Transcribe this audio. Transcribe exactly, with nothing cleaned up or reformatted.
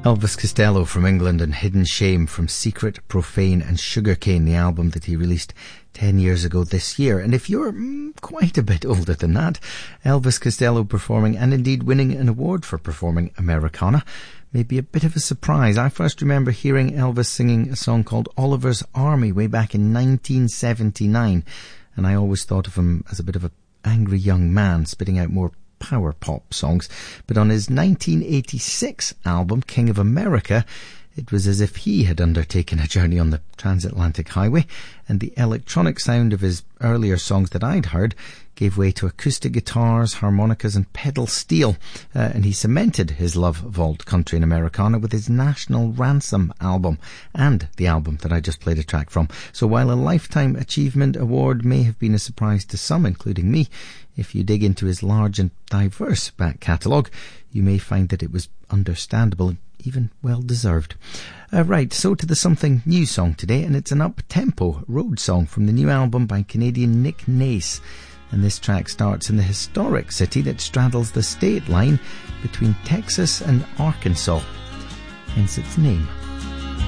Elvis Costello from England and Hidden Shame from Secret, Profane and Sugarcane, the album that he released ten years ago this year. And if you're mm, quite a bit older than that, Elvis Costello performing and indeed winning an award for performing Americana may be a bit of a surprise. I first remember hearing Elvis singing a song called Oliver's Army way back in nineteen seventy-nine, and I always thought of him as a bit of an angry young man spitting out more power pop songs. But on his nineteen eighty-six album King of America, it was as if he had undertaken a journey on the transatlantic highway, and the electronic sound of his earlier songs that I'd heard gave way to acoustic guitars, harmonicas and pedal steel, uh, and he cemented his love of old country and Americana with his National Ransom album and the album that I just played a track from. So while a Lifetime Achievement Award may have been a surprise to some, including me, if you dig into his large and diverse back catalogue, you may find that it was understandable and even well-deserved. Uh, right, so to the something new song today, and it's an up-tempo road song from the new album by Canadian Nick Nace. And this track starts in the historic city that straddles the state line between Texas and Arkansas, hence its name.